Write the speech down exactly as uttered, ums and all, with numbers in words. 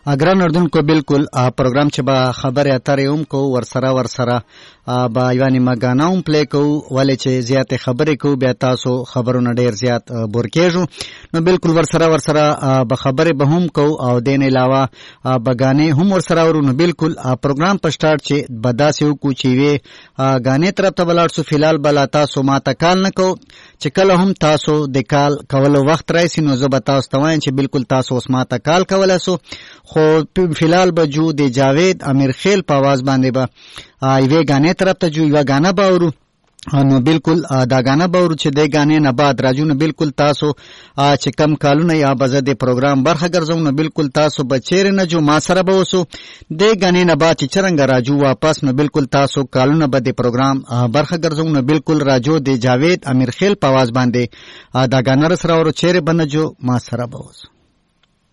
ګران اردوونکو بالکل پروګرام چې به خبرې اترې هم کوو ورسره ورسره به یوه نیمه ګانا هم پلی کوو ولې چې زیاتې خبرې کوو بیا تاسو خبرونه ډېر زیات بور کېږو نو بالکل ورسره ورسره به خبرې به هم کوو او دې نه علاوه به ګانې هم ورسره اورو نو بالکل پروګرام په سټارټ چې به داسې وکړو چې یوې ګانې طرف ته به لاړ شو فلحال به لا تاسو ما ته کال نه کوو چې کله هم تاسو د کال کولو وخت راشي نو زه به تاسو ته وایم چې بالکل تاسو اوس ما ته کال کولی سو خو فلحال به جو د جاوید امیرخیل په آواز باندې به یوې ګانې طرف ته جو یوه ګانه به اورو نو بالکل دا ګانه به اورو چې د ګانې نه بعد راځو نو بالکل تاسو چې کم کالونه یا به زه د پروګرام برخه ګرځوم نو بالکل تاسو به چیرې نه جو ما سره به اوسو د ګانې نه بعد چې څرنګه راځو واپس نو بالکل تاسو کالونه به د پروګرام برخه ګرځوم نو بالکل راځو د جاوید امیرخیل په آواز باندې دا ګانه سره اورو چیرې به نه جو ما سره به اوسو